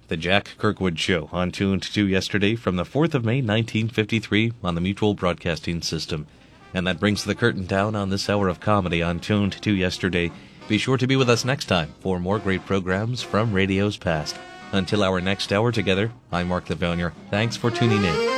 The Jack Kirkwood Show on Tuned to Yesterday from the 4th of May, 1953 on the Mutual Broadcasting System. And that brings the curtain down on this hour of comedy on Tuned to Yesterday. Be sure to be with us next time for more great programs from radio's past. Until our next hour together, I'm Mark Lavounier. Thanks for tuning in.